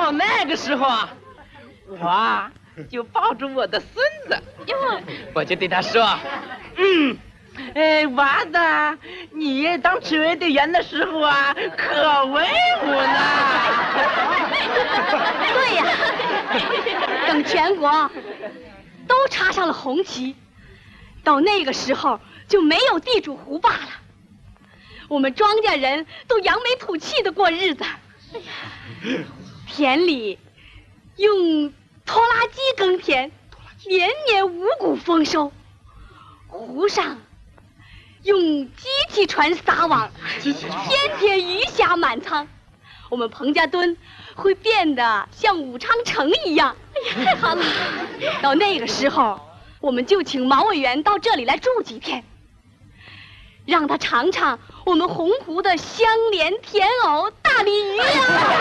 到那个时候啊，我就抱住我的孙子，我就对他说，娃子，你当指挥员的时候啊，可威武呢。 对呀，等全国都插上了红旗，到那个时候就没有地主胡霸了，我们庄稼人都扬眉吐气的过日子。田里用拖拉机耕田，年年五谷丰收；湖上用机器船撒网，天天鱼虾满仓。我们彭家墩会变得像武昌城一样。哎呀，太好了！到那个时候，我们就请毛委员到这里来住几天，让他尝尝我们洪湖的香莲、甜藕、大鲤鱼呀。